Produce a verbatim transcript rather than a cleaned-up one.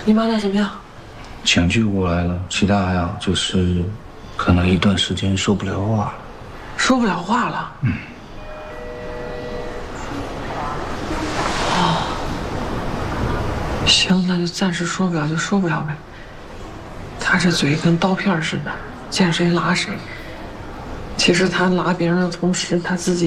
你妈那怎么样？ 抢救过来了，其他还好，就是可能一段时间说不了话了。 说不了话了。嗯。哦。行，那就暂时说不了就说不了呗。他这嘴跟刀片似的，见谁拉谁。其实他拉别人的同时，他自己。